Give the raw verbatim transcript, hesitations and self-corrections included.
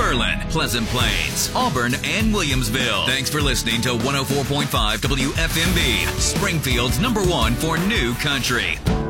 Berlin, Pleasant Plains, Auburn, and Williamsville. Thanks for listening to one oh four point five W F M B, Springfield's number one for new country.